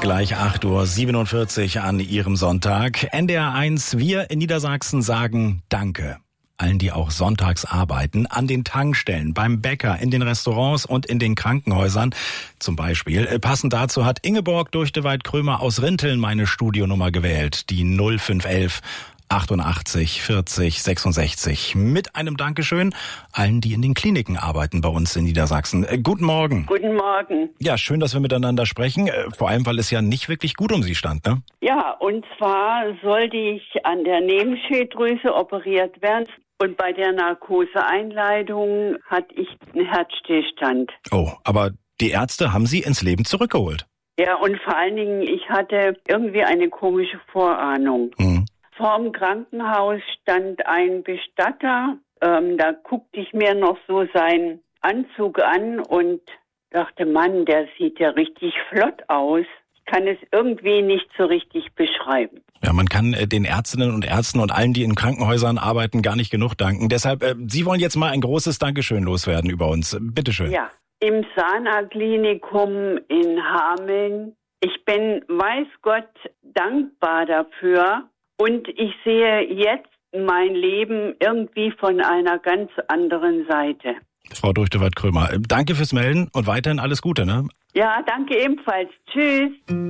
Gleich 8:47 Uhr an Ihrem Sonntag. NDR 1, wir in Niedersachsen sagen Danke. Allen, die auch sonntags arbeiten, an den Tankstellen, beim Bäcker, in den Restaurants und in den Krankenhäusern zum Beispiel. Passend dazu hat Ingeborg Durchteweit-Krömer aus Rinteln meine Studionummer gewählt, die 0511 88 40 66. Mit einem Dankeschön allen, die in den Kliniken arbeiten bei uns in Niedersachsen. Guten Morgen. Guten Morgen. Ja, schön, dass wir miteinander sprechen. Vor allem, weil es ja nicht wirklich gut um Sie stand, ne? Ja, und zwar sollte ich an der Nebenschilddrüse operiert werden. Und bei der Narkoseeinleitung hatte ich einen Herzstillstand. Oh, aber die Ärzte haben Sie ins Leben zurückgeholt. Ja, und vor allen Dingen, ich hatte irgendwie eine komische Vorahnung. Vorm Krankenhaus stand ein Bestatter. Da guckte ich mir noch so seinen Anzug an und dachte, Mann, der sieht ja richtig flott aus. Ich kann es irgendwie nicht so richtig beschreiben. Ja, man kann den Ärztinnen und Ärzten und allen, die in Krankenhäusern arbeiten, gar nicht genug danken. Deshalb, Sie wollen jetzt mal ein großes Dankeschön loswerden über uns. Bitteschön. Ja, im Sana-Klinikum in Hameln. Ich bin, weiß Gott, dankbar dafür. Und ich sehe jetzt mein Leben irgendwie von einer ganz anderen Seite. Frau Durchteweit-Krömer, danke fürs Melden und weiterhin alles Gute, ne? Ja, danke ebenfalls. Tschüss.